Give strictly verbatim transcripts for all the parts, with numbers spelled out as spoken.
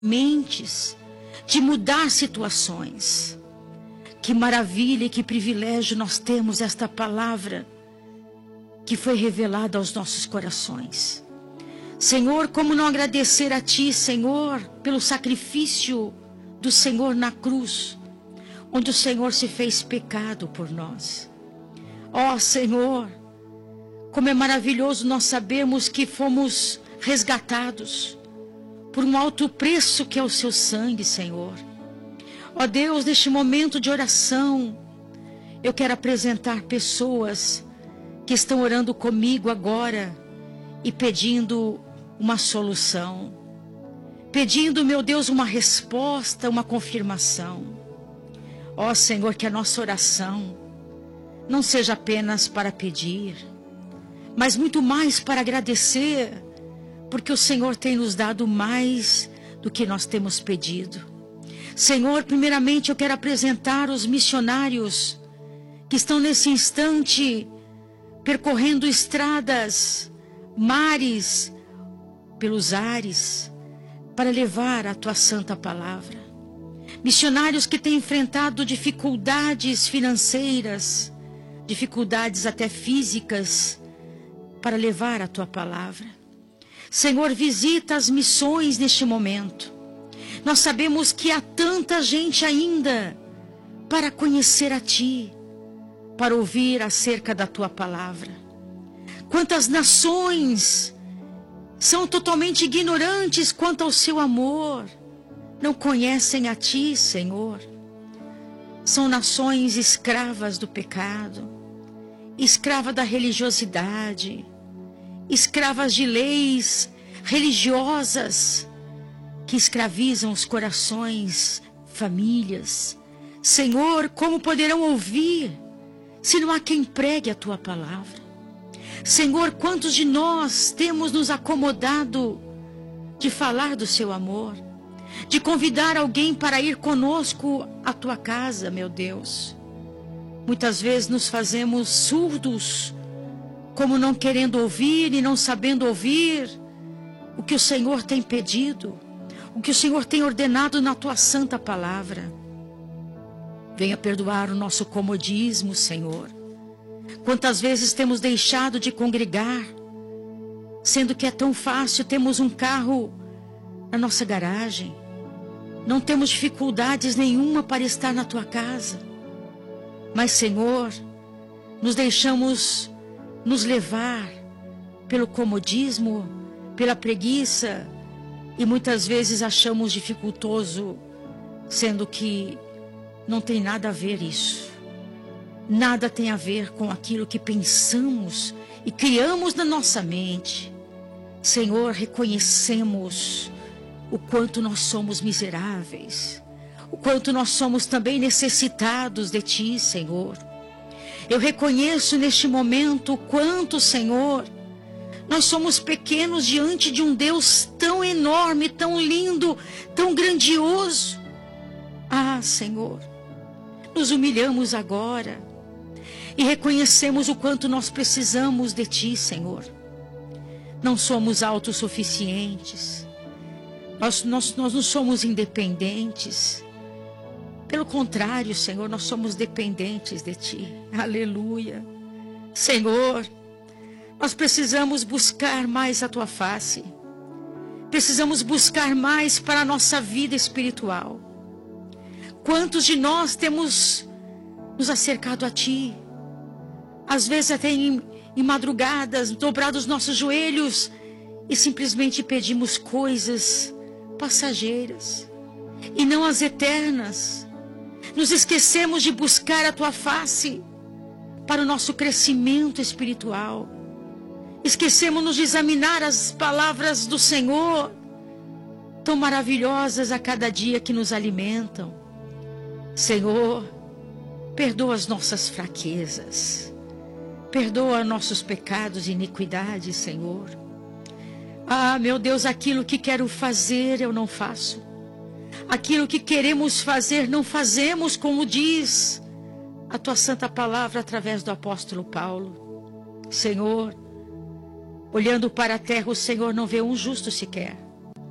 mentes, de mudar situações. Que maravilha e que privilégio nós temos esta palavra que foi revelada aos nossos corações. Senhor, como não agradecer a Ti, Senhor, pelo sacrifício do Senhor na cruz, onde o Senhor se fez pecado por nós. Ó Senhor, como é maravilhoso nós sabermos que fomos resgatados por um alto preço que é o Seu sangue, Senhor. Ó Deus, neste momento de oração, eu quero apresentar pessoas que estão orando comigo agora e pedindo uma solução, pedindo, meu Deus, uma resposta, uma confirmação. Ó Senhor, que a nossa oração não seja apenas para pedir, mas muito mais para agradecer, porque o Senhor tem nos dado mais do que nós temos pedido. Senhor, primeiramente eu quero apresentar os missionários que estão nesse instante percorrendo estradas, mares, pelos ares, para levar a Tua santa palavra. Missionários que têm enfrentado dificuldades financeiras, dificuldades até físicas, para levar a Tua palavra. Senhor, visita as missões neste momento. Nós sabemos que há tanta gente ainda para conhecer a Ti, para ouvir acerca da Tua palavra. Quantas nações são totalmente ignorantes quanto ao Seu amor, não conhecem a Ti, Senhor. São nações escravas do pecado, escravas da religiosidade, escravas de leis religiosas que escravizam os corações, famílias. Senhor, como poderão ouvir se não há quem pregue a Tua palavra? Senhor, quantos de nós temos nos acomodado de falar do Seu amor, de convidar alguém para ir conosco à Tua casa, meu Deus? Muitas vezes nos fazemos surdos, como não querendo ouvir e não sabendo ouvir o que o Senhor tem pedido, o que o Senhor tem ordenado na Tua santa palavra. Venha perdoar o nosso comodismo, Senhor. Quantas vezes temos deixado de congregar, sendo que é tão fácil, temos um carro na nossa garagem, não temos dificuldades nenhuma para estar na Tua casa. Mas, Senhor, nos deixamos nos levar pelo comodismo, pela preguiça, e muitas vezes achamos dificultoso, sendo que não tem nada a ver isso. Nada tem a ver com aquilo que pensamos e criamos na nossa mente. Senhor, reconhecemos o quanto nós somos miseráveis, o quanto nós somos também necessitados de Ti, Senhor. Eu reconheço neste momento o quanto, Senhor, nós somos pequenos diante de um Deus tão enorme, tão lindo, tão grandioso. Ah, Senhor, nos humilhamos agora e reconhecemos o quanto nós precisamos de Ti, Senhor. Não somos autossuficientes, nós, nós, nós não somos independentes. Pelo contrário, Senhor, nós somos dependentes de Ti. Aleluia. Senhor, nós precisamos buscar mais a Tua face. Precisamos buscar mais para a nossa vida espiritual. Quantos de nós temos nos acercado a Ti? Às vezes até em, em madrugadas, dobrado os nossos joelhos e simplesmente pedimos coisas passageiras e não as eternas. Nos esquecemos de buscar a Tua face para o nosso crescimento espiritual. Esquecemos de examinar as palavras do Senhor, tão maravilhosas a cada dia que nos alimentam. Senhor, perdoa as nossas fraquezas, perdoa nossos pecados e iniquidades, Senhor. Ah, meu Deus, aquilo que quero fazer eu não faço. Aquilo que queremos fazer, não fazemos, como diz a Tua santa palavra através do apóstolo Paulo. Senhor, olhando para a terra, o Senhor não vê um justo sequer.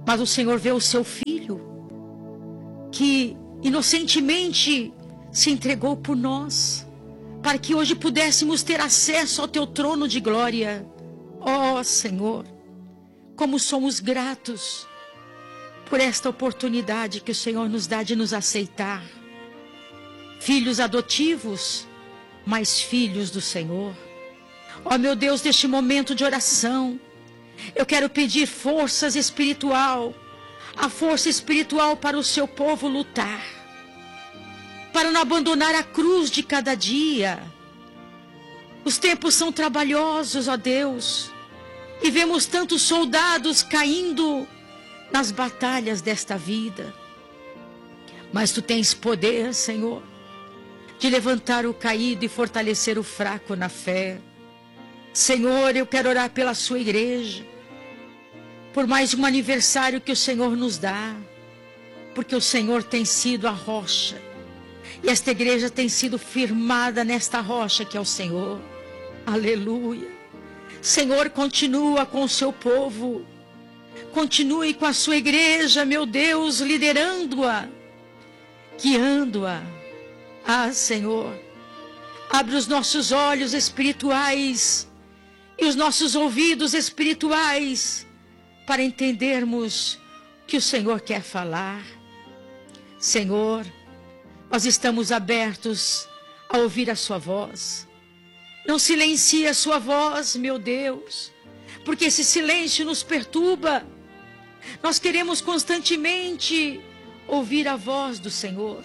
Mas o Senhor vê o seu filho, que inocentemente se entregou por nós, para que hoje pudéssemos ter acesso ao teu trono de glória. Ó Senhor, como somos gratos por esta oportunidade que o Senhor nos dá de nos aceitar. Filhos adotivos, mas filhos do Senhor. Ó meu Deus, neste momento de oração, eu quero pedir forças espiritual, a força espiritual para o seu povo lutar, para não abandonar a cruz de cada dia. Os tempos são trabalhosos, ó Deus, e vemos tantos soldados caindo nas batalhas desta vida. Mas tu tens poder, Senhor, de levantar o caído e fortalecer o fraco na fé. Senhor, eu quero orar pela sua igreja, por mais um aniversário que o Senhor nos dá, porque o Senhor tem sido a rocha, e esta igreja tem sido firmada nesta rocha que é o Senhor. Aleluia. Senhor, continua com o seu povo, continue com a sua igreja, meu Deus, liderando-a, guiando-a. Ah, Senhor, abre os nossos olhos espirituais e os nossos ouvidos espirituais para entendermos o que o Senhor quer falar. Senhor, nós estamos abertos a ouvir a sua voz. Não silencie a sua voz, meu Deus, porque esse silêncio nos perturba. Nós queremos constantemente ouvir a voz do Senhor.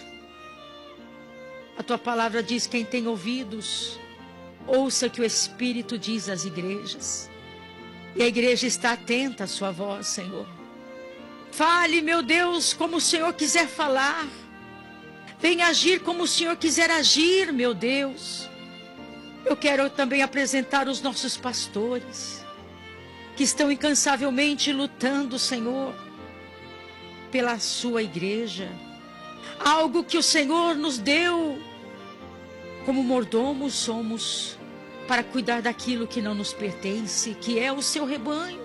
A tua palavra diz: quem tem ouvidos, ouça o que o Espírito diz às igrejas. E a igreja está atenta à sua voz, Senhor. Fale, meu Deus, como o Senhor quiser falar. Venha agir como o Senhor quiser agir, meu Deus. Eu quero também apresentar os nossos pastores, que estão incansavelmente lutando, Senhor, pela sua igreja. Algo que o Senhor nos deu, como mordomos somos, para cuidar daquilo que não nos pertence, que é o seu rebanho.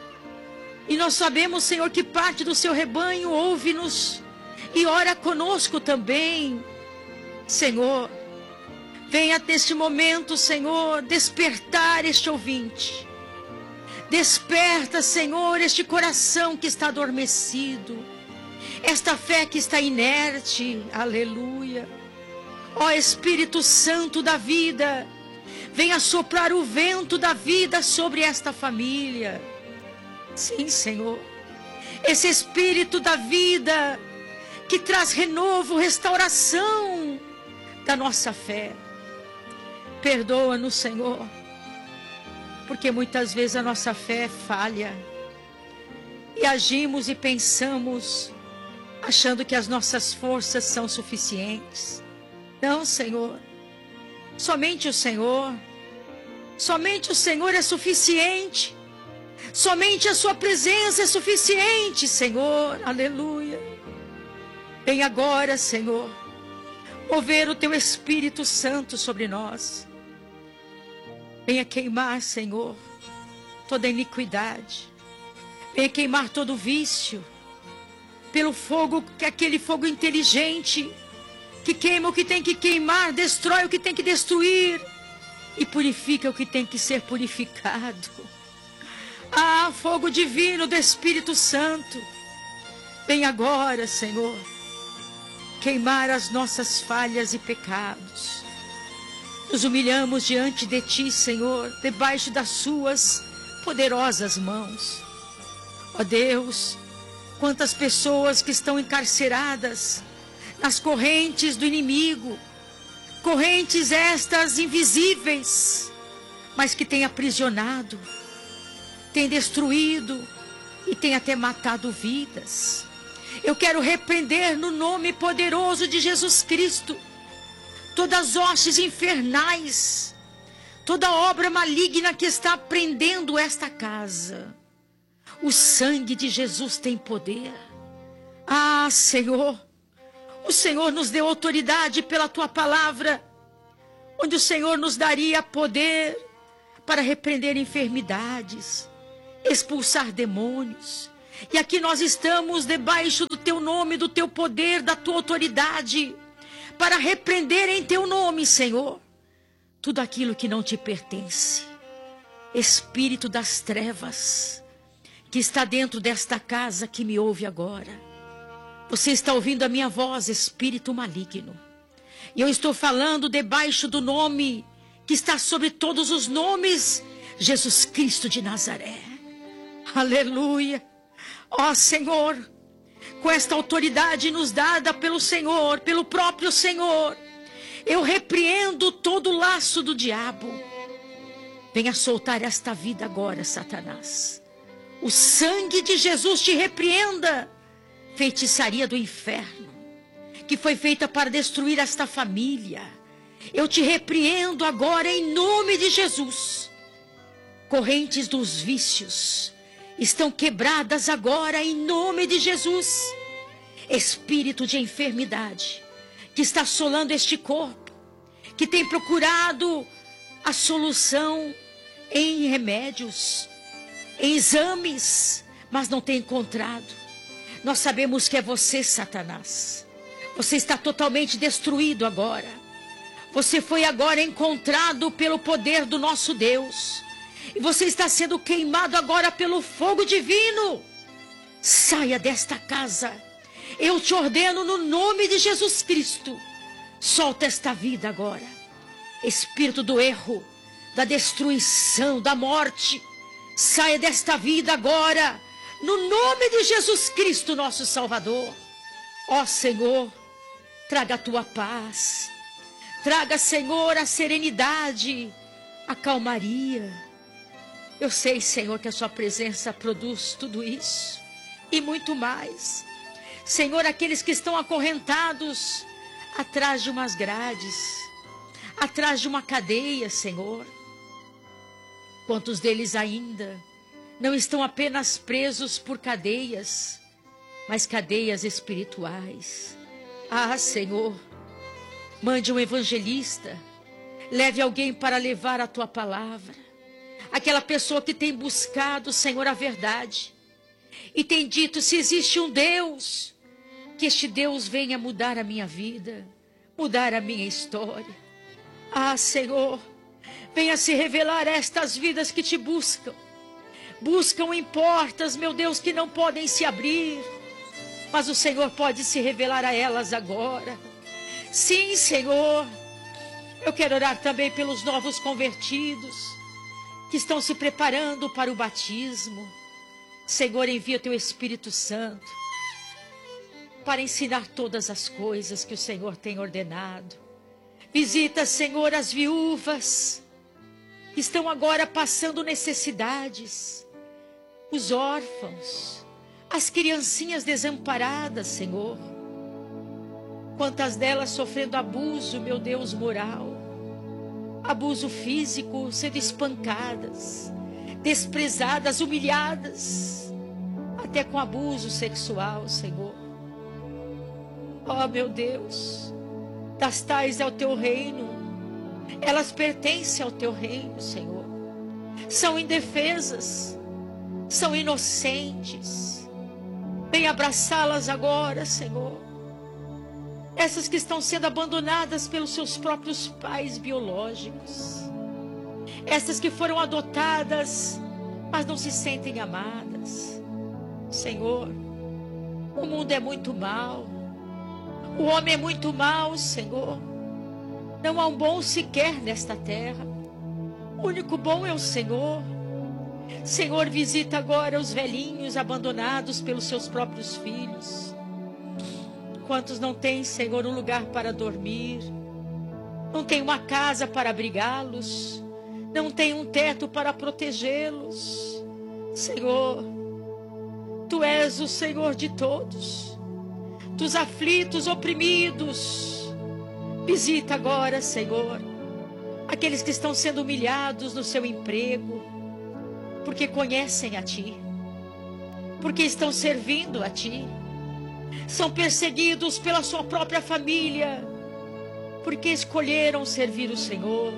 E nós sabemos, Senhor, que parte do seu rebanho ouve-nos e ora conosco também. Senhor, venha neste momento, Senhor, despertar este ouvinte. Desperta, Senhor, este coração que está adormecido, esta fé que está inerte. Aleluia. Ó Espírito Santo da vida, venha soprar o vento da vida sobre esta família. Sim, Senhor, esse Espírito da vida que traz renovo, restauração da nossa fé. Perdoa-nos, Senhor, porque muitas vezes a nossa fé falha e agimos e pensamos achando que as nossas forças são suficientes. Não, Senhor, somente o Senhor, somente o Senhor é suficiente, somente a sua presença é suficiente, Senhor. Aleluia. Vem agora, Senhor, mover o teu Espírito Santo sobre nós. Venha queimar, Senhor, toda iniquidade. Venha queimar todo vício, pelo fogo, que é aquele fogo inteligente, que queima o que tem que queimar, destrói o que tem que destruir e purifica o que tem que ser purificado. Ah, fogo divino do Espírito Santo, vem agora, Senhor, queimar as nossas falhas e pecados. Nos humilhamos diante de Ti, Senhor, debaixo das Suas poderosas mãos. Ó Deus, quantas pessoas que estão encarceradas nas correntes do inimigo, correntes estas invisíveis, mas que tem aprisionado, tem destruído e tem até matado vidas. Eu quero repreender no nome poderoso de Jesus Cristo todas as hostes infernais, toda obra maligna que está prendendo esta casa. O sangue de Jesus tem poder. Ah, Senhor, o Senhor nos deu autoridade pela Tua palavra, onde o Senhor nos daria poder para repreender enfermidades, expulsar demônios, E aqui nós estamos debaixo do teu nome, do teu poder, da tua autoridade, para repreender em teu nome, Senhor, tudo aquilo que não te pertence. Espírito das trevas, que está dentro desta casa, que me ouve agora. Você está ouvindo a minha voz, espírito maligno. E eu estou falando debaixo do nome que está sobre todos os nomes, Jesus Cristo de Nazaré. Aleluia. Ó Senhor, com esta autoridade nos dada pelo Senhor, pelo próprio Senhor, eu repreendo todo o laço do diabo. Venha soltar esta vida agora, Satanás. O sangue de Jesus te repreenda, feitiçaria do inferno, que foi feita para destruir esta família. Eu te repreendo agora em nome de Jesus. Correntes dos vícios estão quebradas agora em nome de Jesus. Espírito de enfermidade que está assolando este corpo, que tem procurado a solução em remédios, em exames, mas não tem encontrado. Nós sabemos que é você, Satanás. Você está totalmente destruído agora. Você foi agora encontrado pelo poder do nosso Deus. E você está sendo queimado agora pelo fogo divino. Saia desta casa. Eu te ordeno no nome de Jesus Cristo. Solta esta vida agora. Espírito do erro, da destruição, da morte. Saia desta vida agora. No nome de Jesus Cristo, nosso Salvador. Ó Senhor, traga a tua paz. Traga, Senhor, a serenidade, a calmaria. Eu sei, Senhor, que a sua presença produz tudo isso e muito mais. Senhor, aqueles que estão acorrentados atrás de umas grades, atrás de uma cadeia, Senhor. Quantos deles ainda não estão apenas presos por cadeias, mas cadeias espirituais? Ah, Senhor, mande um evangelista, leve alguém para levar a tua palavra. Aquela pessoa que tem buscado, Senhor, a verdade e tem dito: se existe um Deus, que este Deus venha mudar a minha vida, mudar a minha história. Ah, Senhor, venha se revelar a estas vidas que te buscam. Buscam em portas, meu Deus, que não podem se abrir, mas o Senhor pode se revelar a elas agora. Sim, Senhor, eu quero orar também pelos novos convertidos, que estão se preparando para o batismo. Senhor, envia teu Espírito Santo para ensinar todas as coisas que o Senhor tem ordenado. Visita, Senhor, as viúvas que estão agora passando necessidades, os órfãos, as criancinhas desamparadas, Senhor. Quantas delas sofrendo abuso, meu Deus, moral, abuso físico, sendo espancadas, desprezadas, humilhadas, até com abuso sexual, Senhor. Oh, meu Deus, das tais é o teu reino, elas pertencem ao teu reino, Senhor. São indefesas, são inocentes. Vem abraçá-las agora, Senhor. Essas que estão sendo abandonadas pelos seus próprios pais biológicos. Essas que foram adotadas, mas não se sentem amadas. Senhor, o mundo é muito mau. O homem é muito mau, Senhor. Não há um bom sequer nesta terra. O único bom é o Senhor. Senhor, visita agora os velhinhos abandonados pelos seus próprios filhos. Quantos não têm, Senhor, um lugar para dormir, não tem uma casa para abrigá-los, não tem um teto para protegê-los. Senhor, Tu és o Senhor de todos, dos aflitos, oprimidos. Visita agora, Senhor, aqueles que estão sendo humilhados no seu emprego, porque conhecem a Ti, porque estão servindo a Ti. São perseguidos pela sua própria família, porque escolheram servir o Senhor.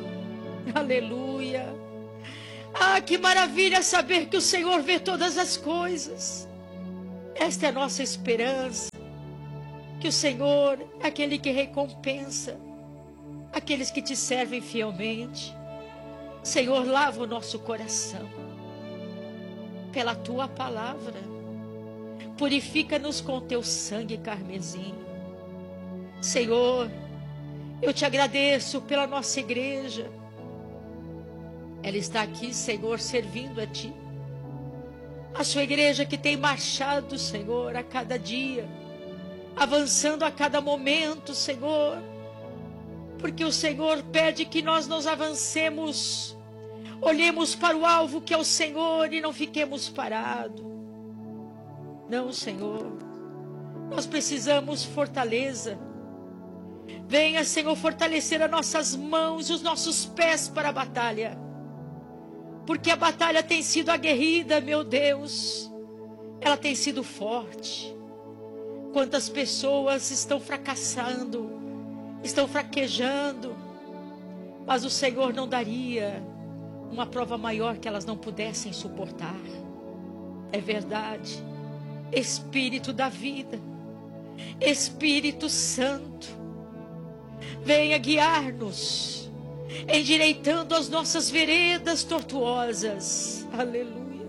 Aleluia. Ah, que maravilha saber que o Senhor vê todas as coisas. Esta é a nossa esperança, que o Senhor é aquele que recompensa aqueles que te servem fielmente. Senhor, lava o nosso coração pela tua palavra. Purifica-nos com teu sangue carmesim. Senhor, eu te agradeço pela nossa igreja. Ela está aqui, Senhor, servindo a ti. A sua igreja que tem marchado, Senhor, a cada dia, avançando a cada momento, Senhor, porque o Senhor pede que nós nos avancemos, olhemos para o alvo que é o Senhor e não fiquemos parados. Não, Senhor, nós precisamos fortaleza. Venha, Senhor, fortalecer as nossas mãos e os nossos pés para a batalha, porque a batalha tem sido aguerrida, meu Deus, ela tem sido forte. Quantas pessoas estão fracassando, estão fraquejando, mas o Senhor não daria uma prova maior que elas não pudessem suportar. É verdade. Espírito da vida, Espírito Santo, venha guiar-nos, endireitando as nossas veredas tortuosas. Aleluia.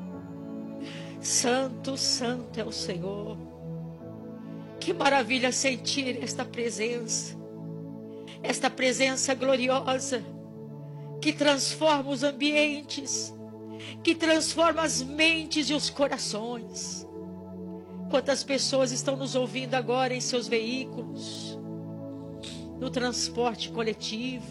Santo, santo é o Senhor. Que maravilha sentir esta presença, esta presença gloriosa, que transforma os ambientes, que transforma as mentes e os corações. Quantas pessoas estão nos ouvindo agora em seus veículos, no transporte coletivo,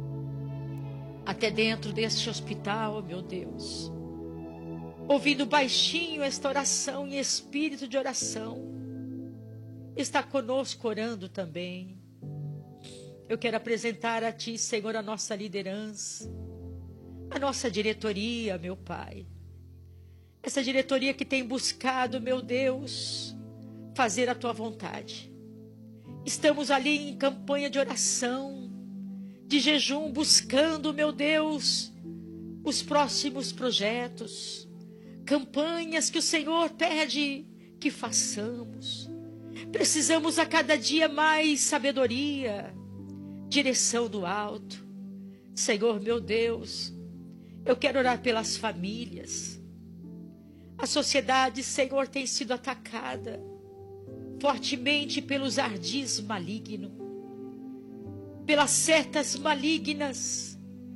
até dentro deste hospital, meu Deus, ouvindo baixinho esta oração em espírito de oração. Está conosco orando também. Eu quero apresentar a Ti, Senhor, a nossa liderança, a nossa diretoria, meu Pai. Essa diretoria que tem buscado, meu Deus, fazer a Tua vontade. Estamos ali em campanha de oração, de jejum, buscando, meu Deus, os próximos projetos, campanhas que o Senhor pede que façamos. Precisamos a cada dia mais sabedoria, direção do alto. Senhor, meu Deus, eu quero orar pelas famílias. A sociedade, Senhor, tem sido atacada fortemente pelos ardis malignos, pelas setas malignas.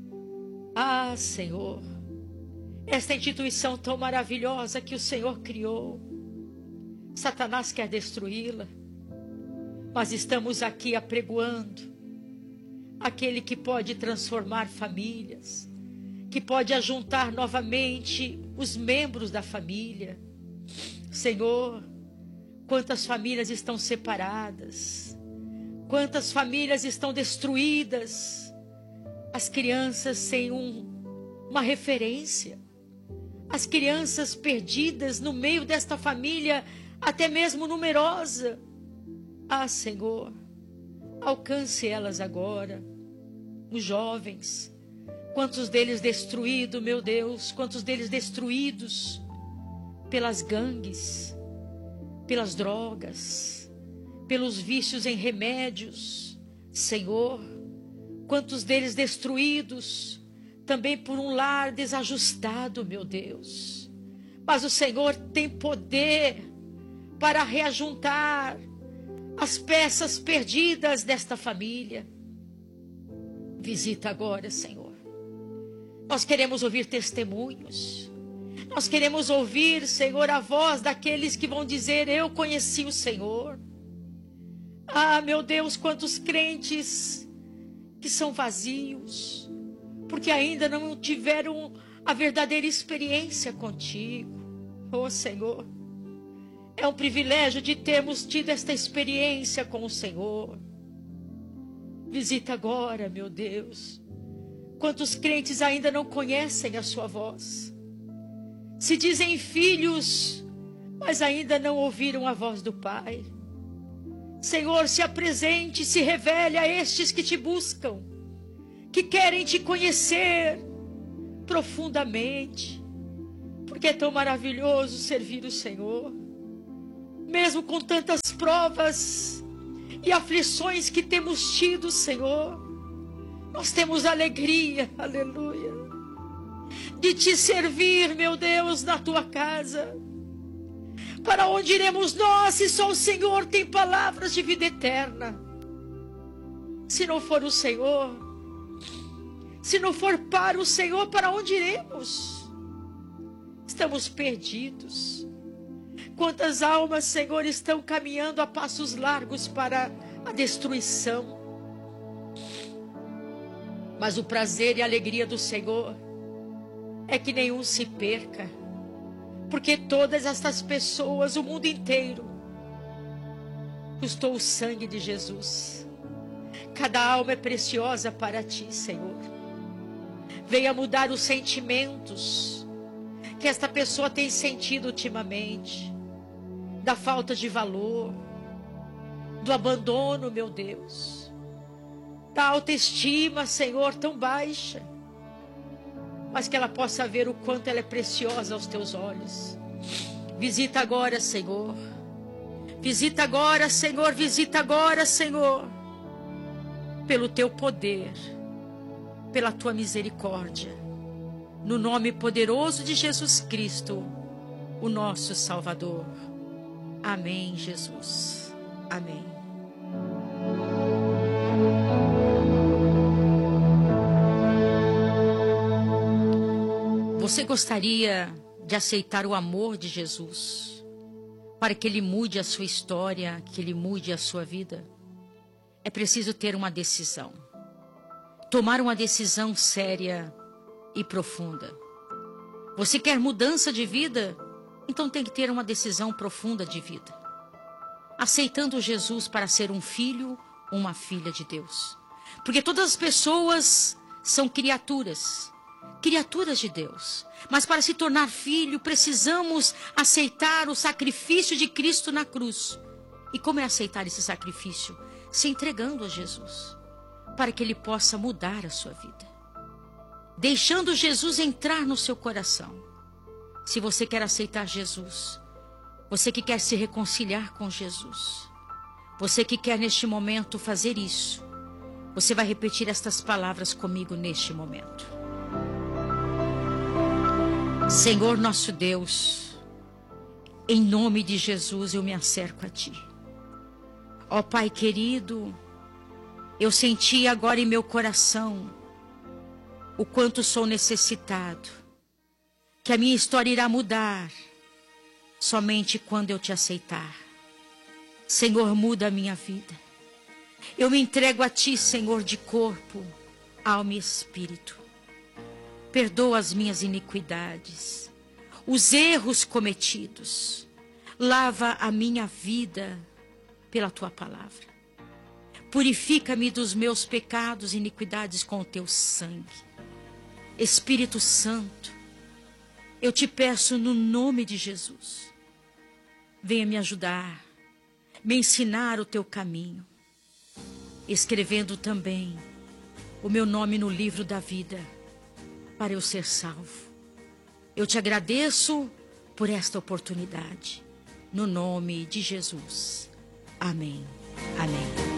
Ah, Senhor, esta instituição tão maravilhosa que o Senhor criou, Satanás quer destruí-la, mas estamos aqui apregoando aquele que pode transformar famílias, que pode ajuntar novamente os membros da família. Senhor, quantas famílias estão separadas, quantas famílias estão destruídas, as crianças sem um, uma referência, as crianças perdidas no meio desta família, até mesmo numerosa. Ah, Senhor, alcance elas agora, os jovens, quantos deles destruídos, meu Deus, quantos deles destruídos pelas gangues, pelas drogas, pelos vícios em remédios. Senhor, quantos deles destruídos também por um lar desajustado, meu Deus. Mas o Senhor tem poder para reajuntar as peças perdidas desta família. Visita agora, Senhor. Nós queremos ouvir testemunhos. Nós queremos ouvir, Senhor, a voz daqueles que vão dizer: eu conheci o Senhor. Ah, meu Deus, quantos crentes que são vazios, porque ainda não tiveram a verdadeira experiência contigo. Oh, Senhor, é um privilégio de termos tido esta experiência com o Senhor. Visita agora, meu Deus. Quantos crentes ainda não conhecem a sua voz? Se dizem filhos, mas ainda não ouviram a voz do Pai. Senhor, se apresente, se revele a estes que te buscam, que querem te conhecer profundamente, porque é tão maravilhoso servir o Senhor. mesmo com tantas provas e aflições que temos tido, Senhor, nós temos alegria, aleluia, de te servir, meu Deus, na tua casa. Para onde iremos nós, se só o Senhor tem palavras de vida eterna? Se não for o Senhor, se não for para o Senhor, para onde iremos? Estamos perdidos. Quantas almas, Senhor, estão caminhando a passos largos para a destruição. Mas o prazer e a alegria do Senhor é que nenhum se perca. Porque todas estas pessoas, o mundo inteiro, custou o sangue de Jesus. Cada alma é preciosa para ti, Senhor. Venha mudar os sentimentos que esta pessoa tem sentido ultimamente. Da falta de valor, do abandono, meu Deus. Da autoestima, Senhor, tão baixa. Mas que ela possa ver o quanto ela é preciosa aos teus olhos. Visita agora, Senhor. Visita agora, Senhor. Visita agora, Senhor. Pelo teu poder, pela tua misericórdia. No nome poderoso de Jesus Cristo, o nosso Salvador. Amém, Jesus. Amém. Você gostaria de aceitar o amor de Jesus para que Ele mude a sua história, que Ele mude a sua vida? É preciso ter uma decisão. Tomar uma decisão séria e profunda. Você quer mudança de vida? Então tem que ter uma decisão profunda de vida. Aceitando Jesus para ser um filho, uma filha de Deus. Porque todas as pessoas são criaturas. Criaturas de Deus. Mas para se tornar filho, precisamos aceitar o sacrifício de Cristo na cruz. E como é aceitar esse sacrifício? Se entregando a Jesus, para que Ele possa mudar a sua vida. Deixando Jesus entrar no seu coração. Se você quer aceitar Jesus, você que quer se reconciliar com Jesus, você que quer neste momento fazer isso, você vai repetir estas palavras comigo neste momento. Senhor nosso Deus, em nome de Jesus eu me acerco a Ti. Ó Pai querido, eu senti agora em meu coração o quanto sou necessitado, que a minha história irá mudar somente quando eu Te aceitar. Senhor, muda a minha vida. Eu me entrego a Ti, Senhor, de corpo, alma e espírito. Perdoa as minhas iniquidades, os erros cometidos. Lava a minha vida pela Tua palavra. Purifica-me dos meus pecados e iniquidades com o Teu sangue. Espírito Santo, eu Te peço no nome de Jesus, venha me ajudar, me ensinar o Teu caminho, escrevendo também o meu nome no livro da vida, para eu ser salvo. Eu Te agradeço por esta oportunidade, no nome de Jesus. Amém. Amém.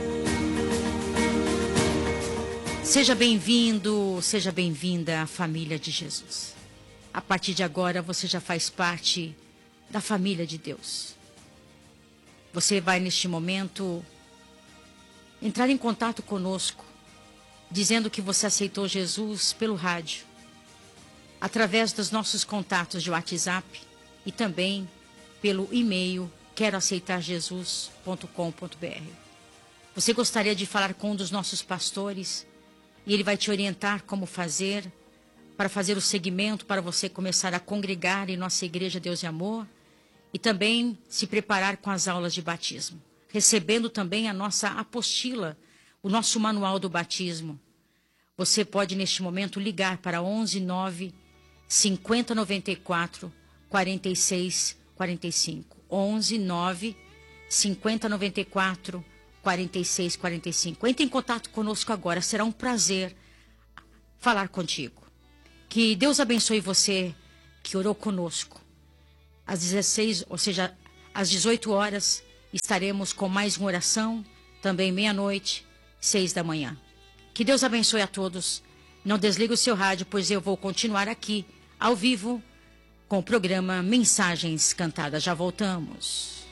Seja bem-vindo, seja bem-vinda à família de Jesus. A partir de agora você já faz parte da família de Deus. Você vai neste momento entrar em contato conosco, dizendo que você aceitou Jesus pelo rádio, através dos nossos contatos de WhatsApp e também pelo e-mail quero aceitar jesus ponto com ponto br. Você gostaria de falar com um dos nossos pastores e ele vai te orientar como fazer, para fazer o segmento, para você começar a congregar em nossa igreja Deus e Amor e também se preparar com as aulas de batismo, recebendo também a nossa apostila, o nosso manual do batismo. Você pode neste momento ligar para onze nove cinquenta noventa e quatro quarenta e seis quarenta e cinco. onze nove cinquenta noventa e quatro quarenta e seis quarenta e cinco. Entre em contato conosco agora, será um prazer falar contigo. Que Deus abençoe você que orou conosco às dezesseis, ou seja, Às dezoito horas, estaremos com mais uma oração, também meia-noite, seis da manhã. Que Deus abençoe a todos. Não desligue o seu rádio, pois eu vou continuar aqui, ao vivo, com o programa Mensagens Cantadas. Já voltamos.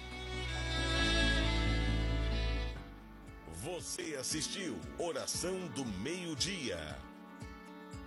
Você assistiu Oração do Meio-Dia.